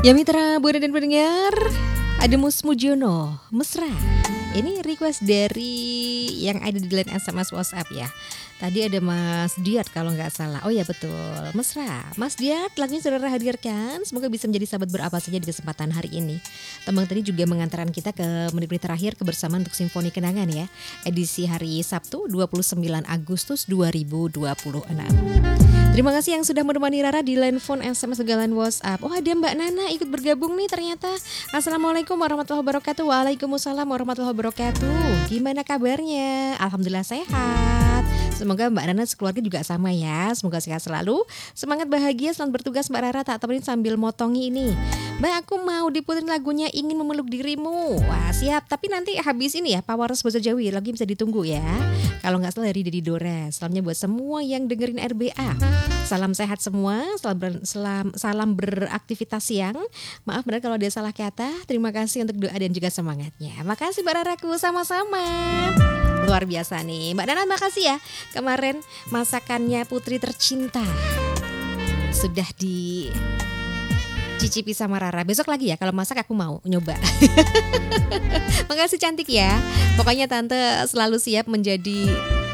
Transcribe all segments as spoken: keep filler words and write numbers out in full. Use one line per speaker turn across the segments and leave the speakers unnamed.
Ya mitra Buana dan pendengar, ada Mus Mujiono, mesra. Ini request dari yang ada di line S M S WhatsApp ya. Tadi ada Mas Diat kalau nggak salah. Oh ya betul, mesra. Mas Diat, lagunya saudara hadirkan. Semoga bisa menjadi sahabat berapa saja di kesempatan hari ini. Tembang tadi juga mengantarkan kita ke menit-menit terakhir kebersamaan untuk Simfoni Kenangan ya. Edisi hari Sabtu dua puluh sembilan Agustus dua ribu dua puluh enam. Terima kasih yang sudah menemani Rara di line phone, S M S, segala WhatsApp. Oh ada Mbak Nana ikut bergabung nih ternyata. Assalamualaikum warahmatullahi wabarakatuh. Waalaikumsalam warahmatullahi wabarakatuh. Gimana kabarnya? Alhamdulillah sehat. Semoga Mbak Nana sekeluarga juga sama ya. Semoga sehat selalu. Semangat bahagia selamat bertugas Mbak Rara. Tak temenin sambil motongi ini. Mbak aku mau diputerin lagunya Ingin Memeluk Dirimu. Wah siap. Tapi nanti habis ini ya Pawares Bahasa Jawi lagi bisa ditunggu ya. Kalau nggak salah dari Dedi Dores. Salamnya buat semua yang dengerin R B A. Salam sehat semua, salam, ber, salam, salam beraktivitas siang. Maaf benar kalau ada salah kata. Terima kasih untuk doa dan juga semangatnya. Makasih Mbak Raraku, sama-sama. Luar biasa nih Mbak Nana, makasih ya. Kemarin masakannya Putri Tercinta sudah dicicipi sama Rara. Besok lagi ya kalau masak aku mau nyoba. Makasih cantik ya. Pokoknya Tante selalu siap menjadi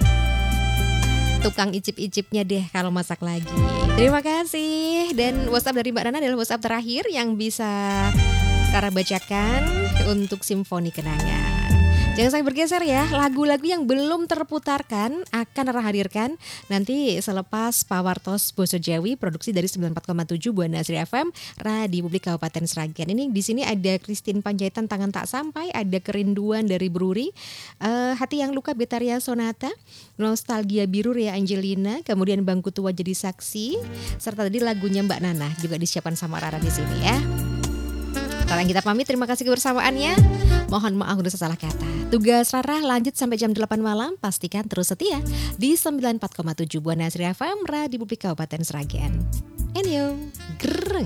tukang icip-icipnya deh kalau masak lagi. Terima kasih. Dan WhatsApp dari Mbak Nana adalah WhatsApp terakhir yang bisa Rara bacakan untuk Simfoni Kenangan. Jangan sampai bergeser ya. Lagu-lagu yang belum terputarkan akan Rara hadirkan nanti selepas Pawartos Boso Jawi, produksi dari sembilan puluh empat koma tujuh Buana Asri F M, Radio Publik Kabupaten Sragen. Ini di sini ada Christine Panjaitan Tangan Tak Sampai, ada Kerinduan dari Bruri, uh, Hati Yang Luka Betaria Sonata, Nostalgia Biru Ria Angelina, kemudian Bangku Tua Jadi Saksi, serta tadi lagunya Mbak Nana juga disiapkan sama Rara di sini ya. Sekarang kita pamit, terima kasih kebersamaannya. Mohon maaf udah salah kata. Tugas Rara lanjut sampai jam delapan malam. Pastikan terus setia di sembilan puluh empat koma tujuh Buana Asri F M, Radio Publik Kabupaten Sragen. Enyo, gereng.